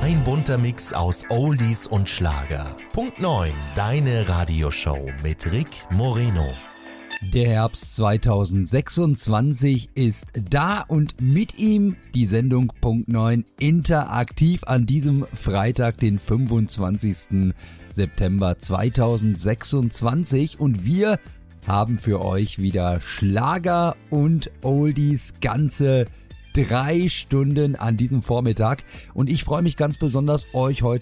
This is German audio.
Ein bunter Mix aus Oldies und Schlager. Punkt 9, deine Radioshow mit Rick Moreno. Der Herbst 2026 ist da und mit ihm die Sendung Punkt 9 interaktiv an diesem Freitag, den 25. September 2026, und wir haben für euch wieder Schlager und Oldies, ganze 3 Stunden an diesem Vormittag, und ich freue mich ganz besonders, euch heute